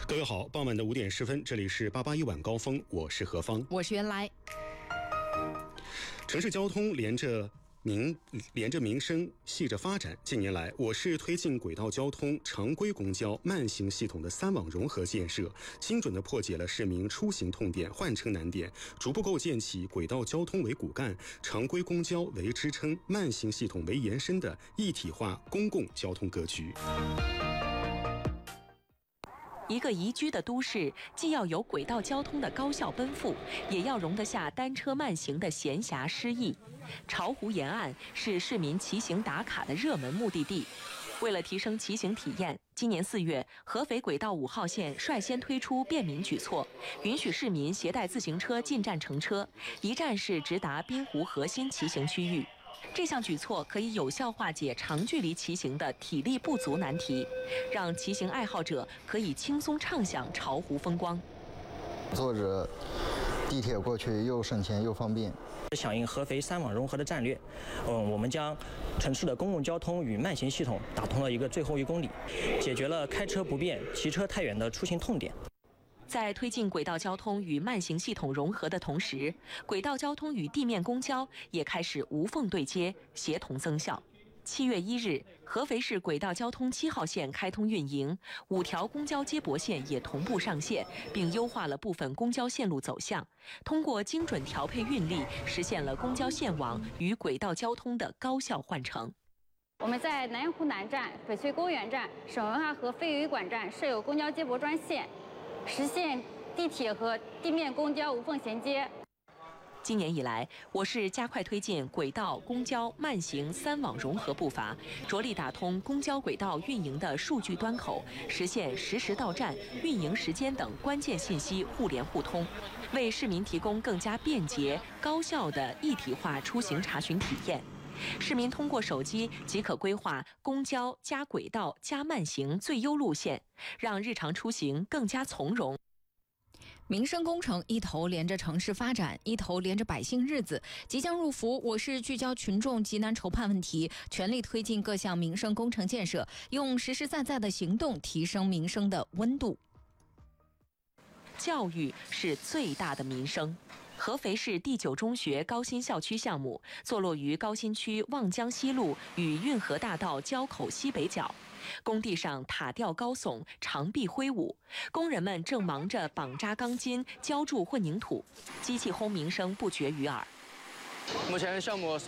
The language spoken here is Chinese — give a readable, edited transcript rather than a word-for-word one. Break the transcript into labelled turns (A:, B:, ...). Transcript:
A: 各位好，傍晚的5点10分，这里是881晚高峰，我是何芳，
B: 我是袁来。
A: 城市交通连着民生，系着发展。近年来，我市推进轨道交通、常规公交、慢行系统的3网融合建设，精准地破解了市民出行痛点、换乘难点，逐步构建起轨道交通为骨干、常规公交为支撑、慢行系统为延伸的一体化公共交通格局。
C: 一个宜居的都市，既要有轨道交通的高效奔赴，也要容得下单车慢行的闲暇诗意。巢湖沿岸是市民骑行打卡的热门目的地。为了提升骑行体验，今年4月，合肥轨道5号线率先推出便民举措，允许市民携带自行车进站乘车，一站式直达滨湖核心骑行区域。这项举措可以有效化解长距离骑行的体力不足难题，让骑行爱好者可以轻松畅享巢湖风光。
D: 坐着地铁过去又省钱又方便。
E: 响应合肥3网融合的战略，我们将城市的公共交通与慢行系统打通了一个最后1公里，解决了开车不便、骑车太远的出行痛点。
C: 在推进轨道交通与慢行系统融合的同时，轨道交通与地面公交也开始无缝对接，协同增效。7月1日，合肥市轨道交通7号线开通运营，5条公交接驳线也同步上线，并优化了部分公交线路走向，通过精准调配运力，实现了公交线网与轨道交通的高效换乘。
F: 我们在南湖南站、翡翠公园站、省文化和非遗馆站设有公交接驳专线，实现地铁和地面公交无缝衔接。
C: 今年以来，我市加快推进轨道、公交、慢行3网融合步伐，着力打通公交轨道运营的数据端口，实现实时到站、运营时间等关键信息互联互通，为市民提供更加便捷、高效的一体化出行查询体验。市民通过手机即可规划公交加轨道加慢行最优路线，让日常出行更加从容。
B: 民生工程一头连着城市发展，一头连着百姓日子。即将入伏，我市聚焦群众急难愁盼问题，全力推进各项民生工程建设，用实实在在的行动提升民生的温度。
C: 教育是最大的民生。合肥市第9中学高新校区项目坐落于高新区望江西路与运河大道交口西北角。工地上塔吊高耸，长臂挥舞，工人们正忙着绑扎钢筋、浇筑混凝土，机器轰鸣声不绝于耳。
G: 目前项目